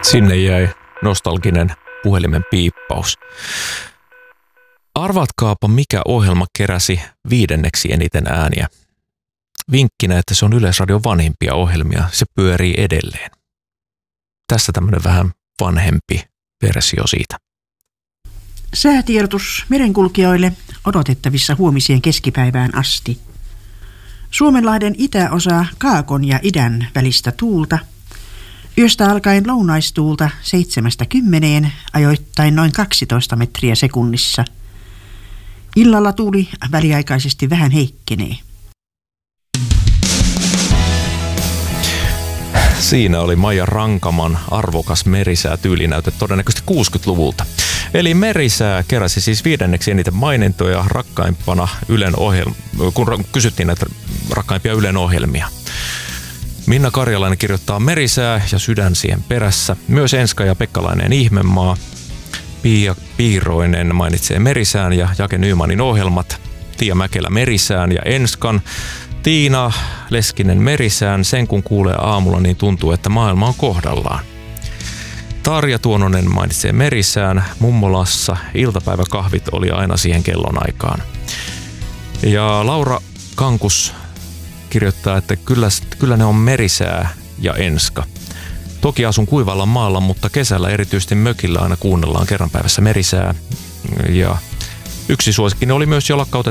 Sinne jäi nostalginen puhelimen piippaus. Arvatkaapa, mikä ohjelma keräsi 5. eniten ääniä. Vinkkinä, että se on Yleisradion vanhimpia ohjelmia. Se pyörii edelleen. Tässä tämmöinen vähän vanhempi versio siitä. Säätiedotus merenkulkijoille odotettavissa huomiseen keskipäivään asti. Suomenlahden itäosa kaakon ja idän välistä tuulta. Yöstä alkaen lounaistuulta 7–10, ajoittain noin 12 metriä sekunnissa. Illalla tuuli väliaikaisesti vähän heikkenee. Siinä oli Maija Rankaman arvokas merisää-tyylinäyte todennäköisesti 60-luvulta. Eli merisää keräsi siis 5. eniten mainintoja rakkaimpana Ylen kun kysyttiin näitä rakkaimpia Ylen ohjelmia. Minna Karjalainen kirjoittaa Merisää ja Sydän siihen perässä. Myös Enska ja Pekkalainen Ihmemaa. Pia Piiroinen mainitsee Merisään ja Jake Nymanin ohjelmat. Tiia Mäkelä Merisään ja Enskan. Tiina Leskinen Merisään. Sen kun kuulee aamulla, niin tuntuu, että maailma on kohdallaan. Tarja Tuononen mainitsee Merisään. Mummolassa iltapäiväkahvit oli aina siihen kellonaikaan. Ja Laura Kankus kirjoittaa, että kyllä ne on Merisää ja Enska. Toki asun kuivalla maalla, mutta kesällä erityisesti mökillä aina kuunnellaan kerran päivässä Merisää. Ja yksi suosikkini oli myös jo lakkautettu